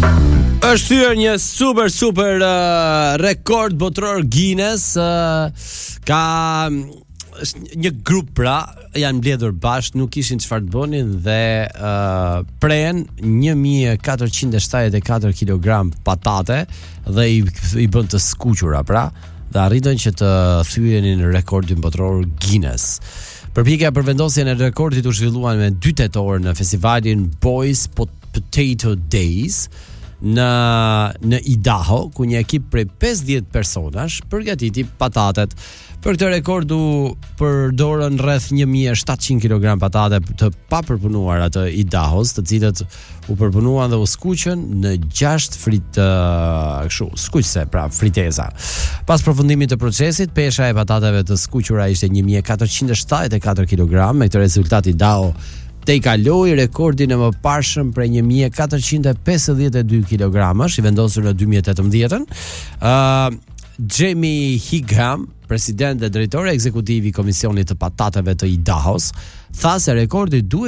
Është thyer një super rekord botror Guinness, ka një grup pra, janë mbledhur bashkë, nuk kishin çfarë të bënin dhe prehen 1474 kg patate dhe i bën të skuqura pra, dhe arritën që të thyenin rekordin botror Guinness. Përpjekja për vendosjen e rekordit u zhvilluan me 2 tetor në festivalin Boys Potato Days në Idaho, ku një ekip prej 50 personash përgatiti patatet. Për këtë rekord u përdorën rreth 1700 kg patate të papërpunuara të Idahos, të cilët u përpunuan dhe u skuqën në 6 skuqse, pra friteza. Pas përfundimit të procesit, pesha e patateve të skuqura ishte 1474 kg. Me këtë rezultat Idaho te i kaloi rekordin e mëparshëm prej 1452 kg, i vendosur në 2018-ën. Jamie Higham, president dhe drejtori ekzekutiv i Komisionit të Patateve të Idahos, tha se rekordi duhet